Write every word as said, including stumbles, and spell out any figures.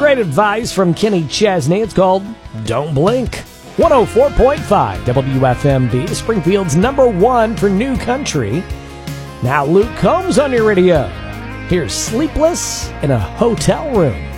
great advice from Kenny Chesney. It's called Don't Blink. one oh four point five W F M B, Springfield's number one for new country. Now Luke Combs on your radio. Here's Sleepless in a Hotel Room.